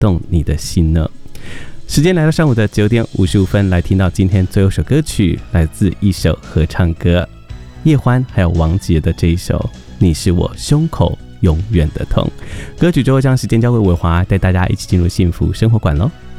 动你的心呢？时间来到上午的9点55分，来听到今天最后一首歌曲，来自一首合唱歌，叶欢还有王杰的这一首《你是我胸口永远的痛》。歌曲之后将时间交给伟华，带大家一起进入幸福生活馆咯。